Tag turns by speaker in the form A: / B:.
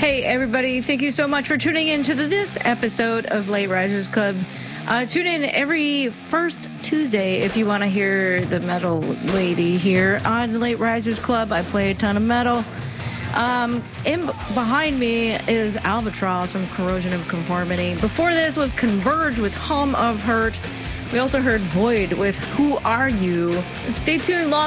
A: Hey, everybody. Thank you so much for tuning in to this episode of Late Risers Club. Tune in every first Tuesday if you want to hear the metal lady here on Late Risers Club. I play a ton of metal. Behind me is Albatross from Corrosion of Conformity. Before this was Converge with Hum of Hurt. We also heard Void with Who Are You? Stay tuned.